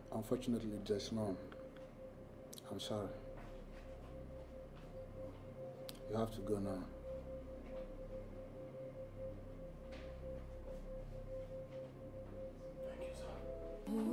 Unfortunately, there's none. I'm sorry. You have to go now.